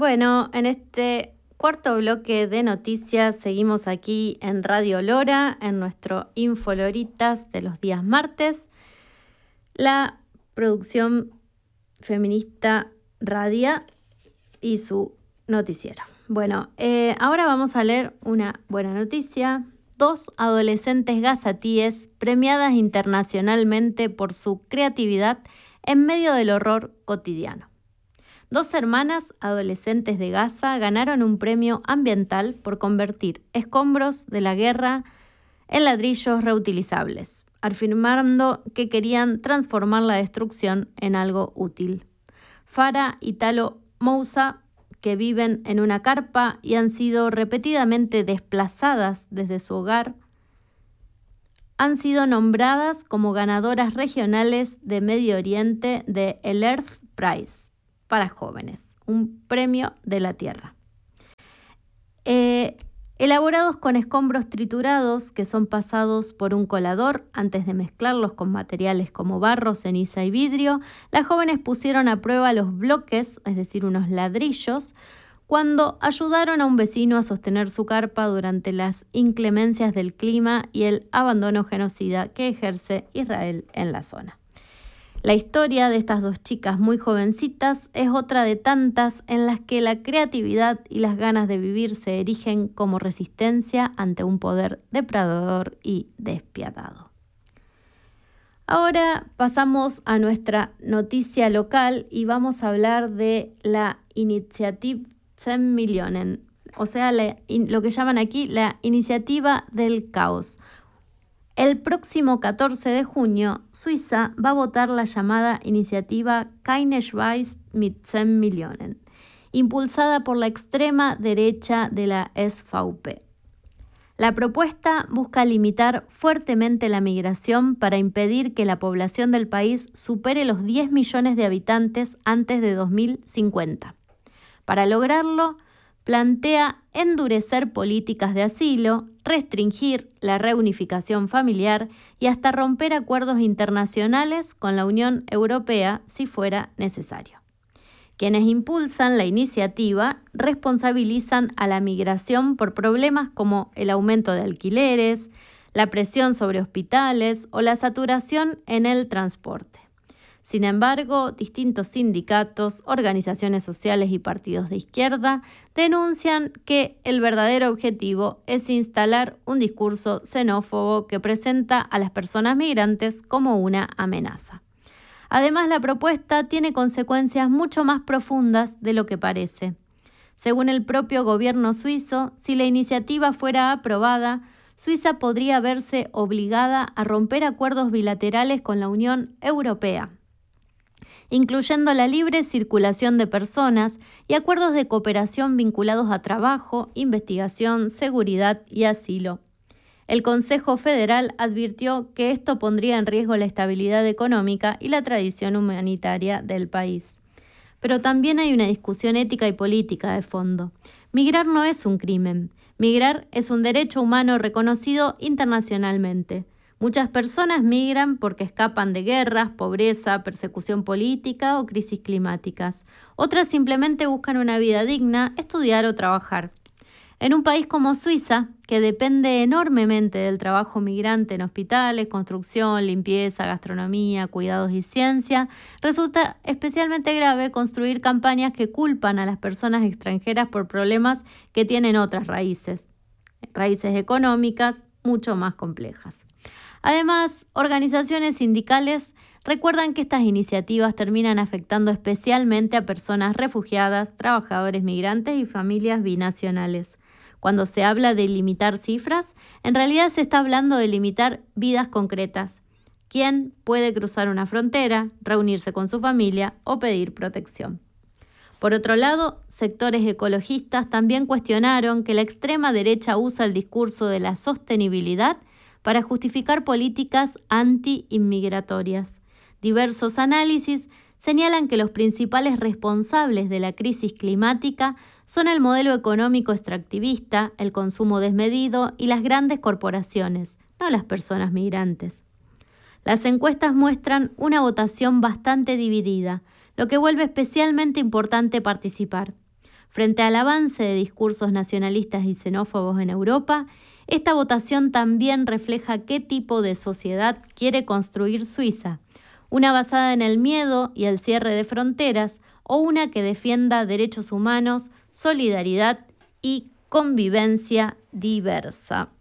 Bueno, en este cuarto bloque de noticias seguimos aquí en Radio Lora, en nuestro Infoloritas de los días martes, la producción feminista Radia y su noticiero. Bueno, ahora vamos a leer una buena noticia. 2 adolescentes gazatíes premiadas internacionalmente por su creatividad en medio del horror cotidiano. 2 hermanas adolescentes de Gaza ganaron un premio ambiental por convertir escombros de la guerra en ladrillos reutilizables, afirmando que querían transformar la destrucción en algo útil. Farah y Talo Moussa, que viven en una carpa y han sido repetidamente desplazadas desde su hogar, han sido nombradas como ganadoras regionales de Medio Oriente de el Earth Prize para jóvenes, un premio de la tierra. Elaborados con escombros triturados que son pasados por un colador antes de mezclarlos con materiales como barro, ceniza y vidrio, las jóvenes pusieron a prueba los bloques, es decir, unos ladrillos, cuando ayudaron a un vecino a sostener su carpa durante las inclemencias del clima y el abandono genocida que ejerce Israel en la zona. La historia de estas 2 chicas muy jovencitas es otra de tantas en las que la creatividad y las ganas de vivir se erigen como resistencia ante un poder depredador y despiadado. Ahora pasamos a nuestra noticia local y vamos a hablar de la Initiative 10 Millionen, o sea, lo que llaman aquí la Iniciativa del Caos. El próximo 14 de junio, Suiza va a votar la llamada iniciativa Keine Schweiz mit 10 Millionen, impulsada por la extrema derecha de la SVP. La propuesta busca limitar fuertemente la migración para impedir que la población del país supere los 10 millones de habitantes antes de 2050. Para lograrlo, plantea endurecer políticas de asilo, restringir la reunificación familiar y hasta romper acuerdos internacionales con la Unión Europea si fuera necesario. Quienes impulsan la iniciativa responsabilizan a la migración por problemas como el aumento de alquileres, la presión sobre hospitales o la saturación en el transporte. Sin embargo, distintos sindicatos, organizaciones sociales y partidos de izquierda denuncian que el verdadero objetivo es instalar un discurso xenófobo que presenta a las personas migrantes como una amenaza. Además, la propuesta tiene consecuencias mucho más profundas de lo que parece. Según el propio gobierno suizo, si la iniciativa fuera aprobada, Suiza podría verse obligada a romper acuerdos bilaterales con la Unión Europea, incluyendo la libre circulación de personas y acuerdos de cooperación vinculados a trabajo, investigación, seguridad y asilo. El Consejo Federal advirtió que esto pondría en riesgo la estabilidad económica y la tradición humanitaria del país. Pero también hay una discusión ética y política de fondo. Migrar no es un crimen. Migrar es un derecho humano reconocido internacionalmente. Muchas personas migran porque escapan de guerras, pobreza, persecución política o crisis climáticas. Otras simplemente buscan una vida digna, estudiar o trabajar. En un país como Suiza, que depende enormemente del trabajo migrante en hospitales, construcción, limpieza, gastronomía, cuidados y ciencia, resulta especialmente grave construir campañas que culpan a las personas extranjeras por problemas que tienen otras raíces económicas mucho más complejas. Además, organizaciones sindicales recuerdan que estas iniciativas terminan afectando especialmente a personas refugiadas, trabajadores migrantes y familias binacionales. Cuando se habla de limitar cifras, en realidad se está hablando de limitar vidas concretas. ¿Quién puede cruzar una frontera, reunirse con su familia o pedir protección? Por otro lado, sectores ecologistas también cuestionaron que la extrema derecha usa el discurso de la sostenibilidad para justificar políticas anti-inmigratorias. Diversos análisis señalan que los principales responsables de la crisis climática son el modelo económico extractivista, el consumo desmedido y las grandes corporaciones, no las personas migrantes. Las encuestas muestran una votación bastante dividida, lo que vuelve especialmente importante participar. Frente al avance de discursos nacionalistas y xenófobos en Europa, esta votación también refleja qué tipo de sociedad quiere construir Suiza, una basada en el miedo y el cierre de fronteras o una que defienda derechos humanos, solidaridad y convivencia diversa.